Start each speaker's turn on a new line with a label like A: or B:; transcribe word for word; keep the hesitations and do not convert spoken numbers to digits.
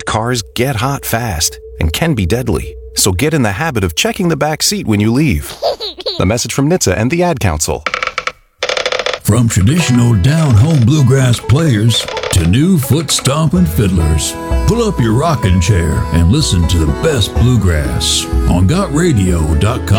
A: Cars get hot fast and can be deadly, so get in the habit of checking the back seat when you leave. A message from N H T S A and the Ad Council.
B: From traditional down-home bluegrass players to new foot-stomping fiddlers, pull up your rocking chair and listen to the best bluegrass on got radio dot com.